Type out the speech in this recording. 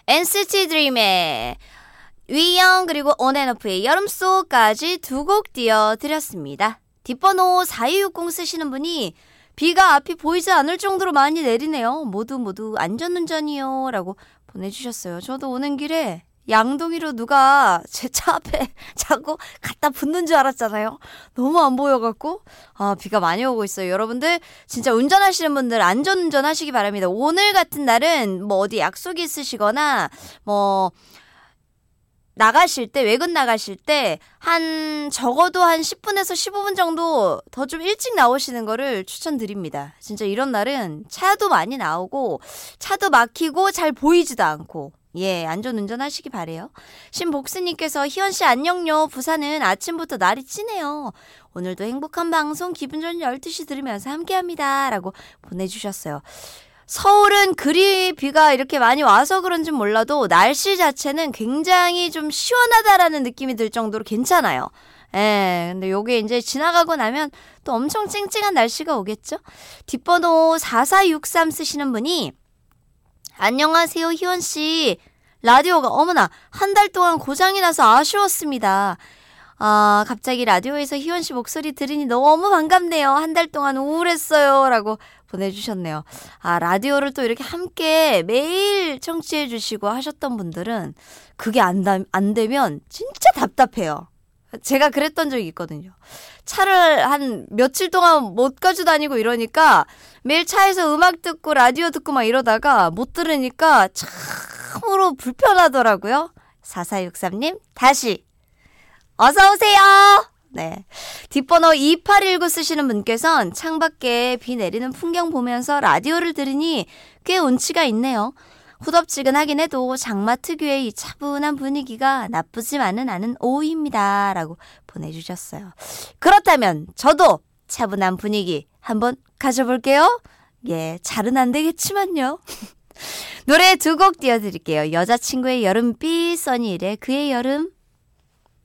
NCT 드림의 위영 그리고 온앤오프의 여름소까지 두 곡 띄워드렸습니다. 뒷번호 4260 쓰시는 분이 비가 앞이 보이지 않을 정도로 많이 내리네요. 모두 안전운전이요 라고 보내주셨어요. 저도 오는 길에 양동이로 누가 제 차 앞에 자꾸 갖다 붙는 줄 알았잖아요. 너무 안 보여갖고 비가 많이 오고 있어요. 여러분들 진짜 운전하시는 분들 안전운전 하시기 바랍니다. 오늘 같은 날은 뭐 어디 약속이 있으시거나 뭐 나가실 때 외근 나가실 때 적어도 한 10분에서 15분 정도 더 좀 일찍 나오시는 거를 추천드립니다. 진짜 이런 날은 차도 많이 나오고 차도 막히고 잘 보이지도 않고 안전운전 하시기 바래요. 신복스님께서 희연씨 안녕요. 부산은 아침부터 날이 찌네요. 오늘도 행복한 방송 기분 좋은 12시 들으면서 함께합니다. 라고 보내주셨어요. 서울은 그리 비가 이렇게 많이 와서 그런지 몰라도 날씨 자체는 굉장히 좀 시원하다라는 느낌이 들 정도로 괜찮아요. 근데 요게 이제 지나가고 나면 또 엄청 쨍쨍한 날씨가 오겠죠? 뒷번호 4463 쓰시는 분이 안녕하세요 희원씨. 라디오가 어머나 한 달 동안 고장이 나서 아쉬웠습니다. 갑자기 라디오에서 희원씨 목소리 들으니 너무 반갑네요. 한 달 동안 우울했어요. 라고 보내주셨네요. 라디오를 또 이렇게 함께 매일 청취해 주시고 하셨던 분들은 그게 안 되면 진짜 답답해요. 제가 그랬던 적이 있거든요. 차를 한 며칠 동안 못 가지고 다니고 이러니까 매일 차에서 음악 듣고 라디오 듣고 막 이러다가 못 들으니까 참으로 불편하더라고요. 4463님 다시 어서오세요. 네. 뒷번호 2819 쓰시는 분께서는 창밖에 비 내리는 풍경 보면서 라디오를 들으니 꽤 운치가 있네요. 후덥지근하긴 해도 장마 특유의 이 차분한 분위기가 나쁘지만은 않은 오후입니다. 라고 보내주셨어요. 그렇다면 저도 차분한 분위기 한번 가져볼게요. 잘은 안 되겠지만요. 노래 두 곡 띄워드릴게요. 여자친구의 여름비, 써니힐의 그의 여름.